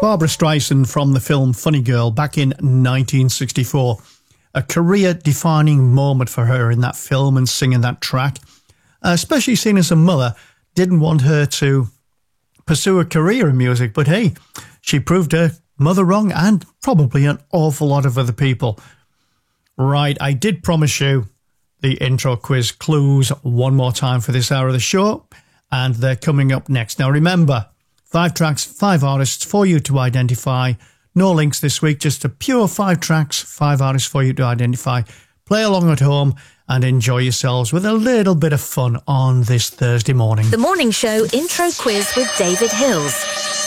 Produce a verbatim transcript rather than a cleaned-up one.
Barbra Streisand from the film Funny Girl back in nineteen sixty-four. A career-defining moment for her in that film and singing that track, uh, especially seeing as her mother didn't want her to pursue a career in music. But hey, she proved her mother wrong and probably an awful lot of other people. Right, I did promise you the intro quiz clues one more time for this hour of the show, and they're coming up next. Now remember, five tracks, five artists for you to identify. No links this week, just a pure five tracks, five artists for you to identify. Play along at home and enjoy yourselves with a little bit of fun on this Thursday morning. The Morning Show Intro Quiz with David Hills.